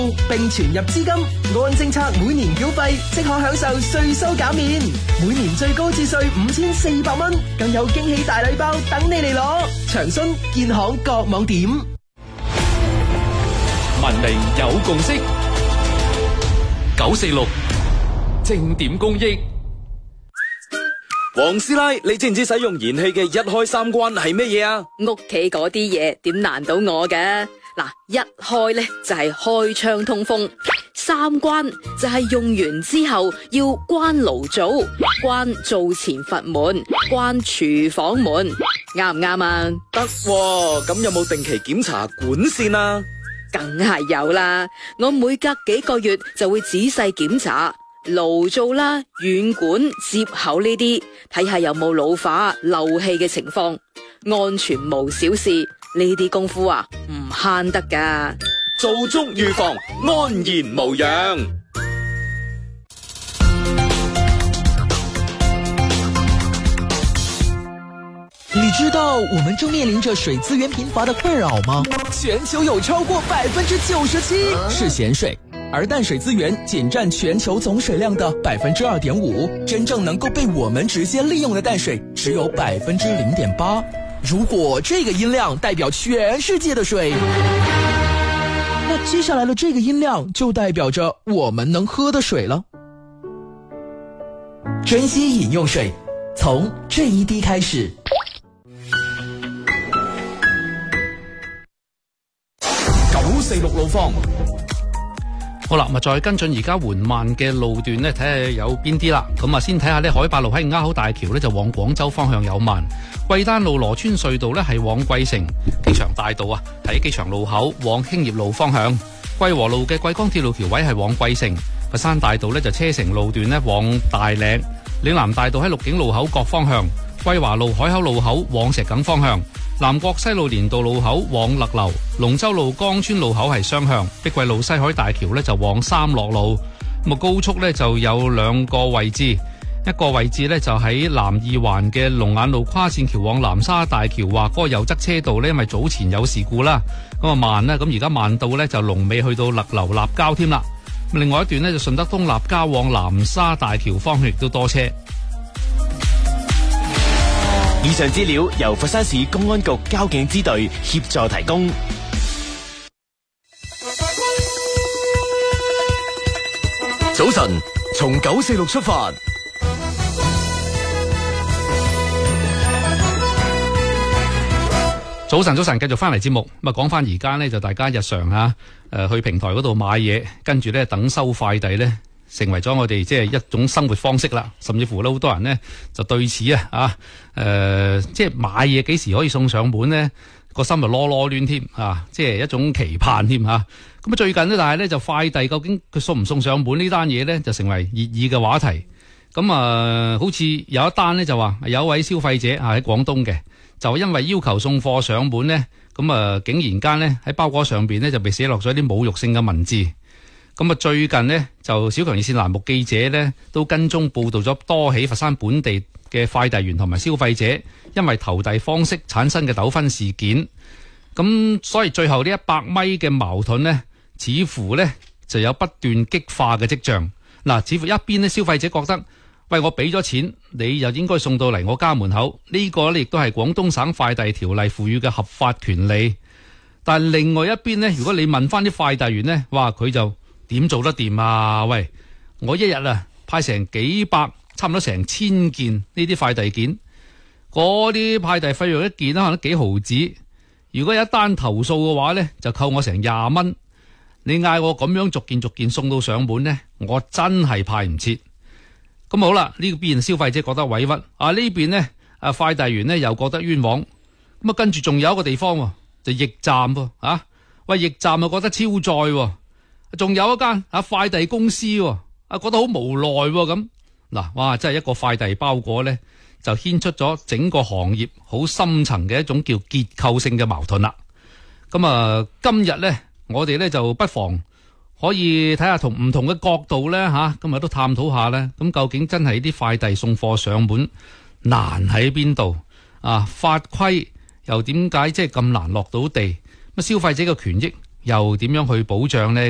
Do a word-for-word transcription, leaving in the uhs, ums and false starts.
並存入資金，按政策每年繳費，即可享受稅收減免，每年最高至稅五千四百蚊，更有驚喜大禮包等你嚟攞。詳詢建行各網點。 文明有共識，九四六正點公益。 黃師奶，你知唔知使用燃氣嘅一開三關係咩嘢啊？ 屋企嗰啲嘢點難到我嘅？嗱，一開咧就係開窗通風，三關就係用完之後要關爐灶、關灶前閥門、關廚房門，啱唔啱啊？ 得喎，咁有冇定期檢查管線啊？ 梗係有啦，我每隔幾個月就會仔細檢查爐灶啦、軟管、接口呢啲，睇下有冇老化、漏氣嘅情況，安全無小事。呢啲功夫啊，唔慳得噶。 做足預防，安然無恙。 你知道我們正面臨着水資源貧乏的困擾嗎？全球有超過百分之九十七是鹹水，而淡水資源僅佔全球總水量的百分之二點五，真正能夠被我們直接利用的淡水只有百分之零點八。如果這個音量代表全世界的水，那接下來的這個音量就代表着我們能喝的水了。珍惜飲用水，從這一滴開始。九四六路況。 好啦，咪再跟進而家緩慢嘅路段呢，睇下有邊啲啦。咁啊，先睇下呢，海八路喺鴉口大橋呢，就往廣州方向有慢。貴丹路羅村隧道呢，係往桂城。機場大道啊，喺機場路口往興業路方向。桂和路嘅桂江鐵路橋位係往桂城。佛山大道呢，就車城路段呢，往大嶺。嶺南大道喺鹿景路口各方向。桂華路海口路口往石梗方向。南國西路連道路口往勒流，龍洲路江村路口係雙向，碧桂路西海大橋呢就往三樂路。咁啊，高速呢就有兩個位置，一個位置呢就喺南二環嘅龍眼路跨線橋往南沙大橋，話嗰個右側車道呢，因為早前有事故啦，咁啊慢啦，咁而家慢到呢就龍尾去到勒流立交添啦。咁另外一段呢，就順德東立交往南沙大橋方向亦都多車。 以上資料由佛山市公安局交警支隊協助提供。 早晨，從九四六出發。 早晨，早晨，繼續翻嚟節目。咁啊，講翻而家呢，就大家日常吓，誒、呃、去平台嗰度買嘢，跟住咧等收快遞咧，成為咗我哋即係一種生活方式啦，甚至乎咧好多人呢就對此啊啊誒，即係買嘢幾時可以送上門呢？個心就囉囉攣添啊，即係一種期盼添嚇。咁啊最近呢，但係咧就快遞究竟佢送唔送上門呢單嘢咧，就成為熱議嘅話題。咁啊，好似有一單呢，就話有一位消費者啊喺廣東嘅，就因為要求送貨上門呢，咁啊竟然間呢，喺包裹上邊呢，就被寫落咗啲侮辱性嘅文字。咁啊，最近呢，就小強熱線欄目記者呢都跟蹤報導咗多起佛山本地嘅快遞員同埋消費者因為投遞方式產生嘅糾紛事件。咁所以最後呢一百米嘅矛盾呢，似乎呢就有不斷激化嘅跡象。嗱，似乎一邊呢消費者覺得，喂，我俾咗錢，你又應該送到嚟我家門口，呢個呢亦都係廣東省快遞條例賦予嘅合法權利。但係另外一邊呢，如果你問翻啲快遞員呢，哇，佢就點做得掂啊？喂，我一日啊派成幾百，差唔多成千件呢啲快遞件，嗰啲派遞費用一件可能幾毫子。如果有一單投訴嘅話呢，就扣我成廿蚊。你嗌我咁樣逐件逐件送到上門呢，我真係派唔切。咁好啦，呢邊消費者覺得委屈，啊呢邊呢啊快遞員呢又覺得冤枉。咁啊跟住仲有一個地方喎，就驛站喎，啊喂驛站啊覺得超載喎。仲有一間啊快遞公司啊覺得好無奈咁。嗱，哇真係一個快遞包裹呢，就牽出咗整個行業好深層嘅一種叫結構性嘅矛盾啦。咁啊今日呢，我哋呢就不妨可以睇下同唔同嘅角度呢，吓，今日都探討下呢。咁究竟真係啲快遞送貨上門難喺邊度啊？法規又點解即係咁難落到地？咁消費者嘅權益又點樣去保障呢？